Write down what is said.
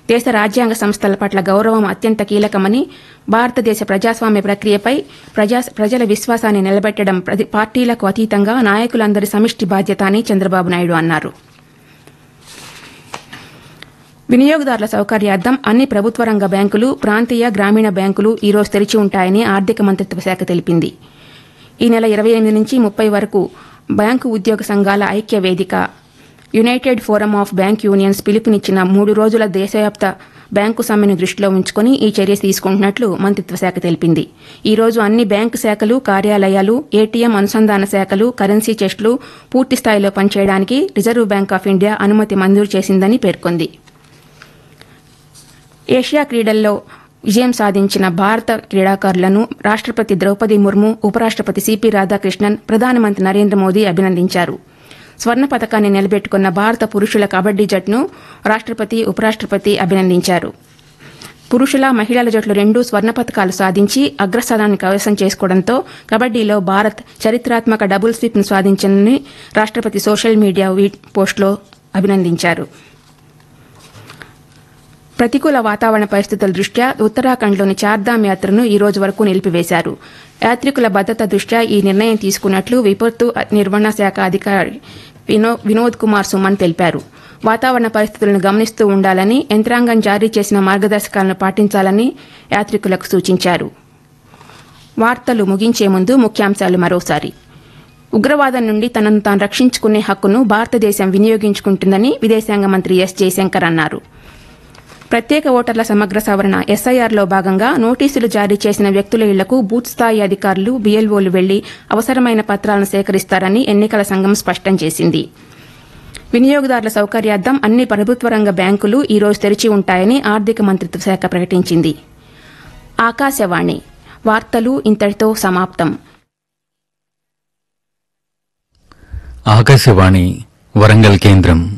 దేశ రాజ్యాంగ సంస్థల పట్ల గౌరవం అత్యంత కీలకమని, భారతదేశ ప్రజాస్వామ్య ప్రక్రియపై ప్రజల విశ్వాసాన్ని నిలబెట్టడం పార్టీలకు అతీతంగా నాయకులందరి సమిష్టి బాధ్యత అని చంద్రబాబు నాయుడు అన్నారు. వినియోగదారుల సౌకర్యార్థం అన్ని ప్రభుత్వ రంగ బ్యాంకులు, ప్రాంతీయ, గ్రామీణ బ్యాంకులు ఈ రోజు తెరిచి ఉంటాయని ఆర్థిక మంత్రిత్వ శాఖ తెలిపింది. ఈ నెల 28 నుంచి 30 వరకు బ్యాంకు ఉద్యోగ సంఘాల ఐక్య వేదిక United forum of bank unions పిలుపునిచ్చిన 3 రోజుల దేశవ్యాప్త బ్యాంకు సమ్మెను దృష్టిలో ఉంచుకుని ఈ చర్య తీసుకుంటున్నట్లు మంత్రిత్వ శాఖ తెలిపింది. ఈ రోజు అన్ని బ్యాంకు శాఖలు, కార్యాలయాలు, ఏటీఎం అనుసంధాన శాఖలు, కరెన్సీ చెస్టులు పూర్తి స్థాయిలో పనిచేయడానికి రిజర్వ్ బ్యాంక్ ఆఫ్ ఇండియా అనుమతి మంజూరు చేసిందని పేర్కొంది. ఏషియా క్రీడల్లో విజయం సాధించిన భారత క్రీడాకారులను రాష్టపతి ద్రౌపది ముర్ము, ఉపరాష్టపతి సిపి రాధాకృష్ణన్, ప్రధానమంత్రి నరేంద్ర మోదీ అభినందించారు. స్వర్ణ పతకాన్ని నిలబెట్టుకున్న భారత పురుషుల కబడ్డీ జట్టును రాష్టపతి, ఉపరాష్టపతి అభినందించారు. పురుషుల, మహిళల జట్లు 2 స్వర్ణ పతకాలు సాధించి అగ్రస్థానాన్ని కైవసం చేసుకోవడంతో కబడ్డీలో భారత్ చరిత్రాత్మక డబుల్ స్వీప్ను సాధించిందని రాష్టపతి సోషల్ మీడియా పోస్టులో అభినందించారు. ప్రతికూల వాతావరణ పరిస్థితుల దృష్ట్యా ఉత్తరాఖండ్లోని చార్ధామ్ యాత్రను ఈ రోజు వరకు నిలిపివేశారు. యాత్రికుల భద్రత దృష్ట్యా ఈ నిర్ణయం తీసుకున్నట్లు విపత్తు నిర్వహణ శాఖ అధికారి వినోద్ కుమార్ సుమన్ తెలిపారు. వాతావరణ పరిస్థితులను గమనిస్తూ ఉండాలని, యంత్రాంగం జారీ చేసిన మార్గదర్శకాలను పాటించాలని యాత్రికులకు సూచించారు. వార్తలు ముగించే ముందు ముఖ్యాంశాలు మరోసారి. ఉగ్రవాదం నుండి తనను తాను రక్షించుకునే హక్కును భారతదేశం వినియోగించుకుంటుందని విదేశాంగ మంత్రి ఎస్ జయశంకర్ అన్నారు. ప్రత్యేక ఓటర్ల సమగ్ర సవరణ ఎస్ఐఆర్లో భాగంగా నోటీసులు జారీ చేసిన వ్యక్తుల ఇళ్లకు బూత్ స్థాయి అధికారులు, బీఎల్ఓలు వెళ్లి అవసరమైన పత్రాలను సేకరిస్తారని ఎన్నికల సంఘం స్పష్టం చేసింది. వినియోగదారుల సౌకర్యార్థం అన్ని ప్రభుత్వ రంగ బ్యాంకులు ఈ రోజు తెరిచి ఉంటాయని ఆర్థిక మంత్రిత్వ శాఖ ప్రకటించింది. ఆకాశవాణి వార్తలు ఇంతటితో సమాప్తం. ఆకాశవాణి వరంగల్ కేంద్రం.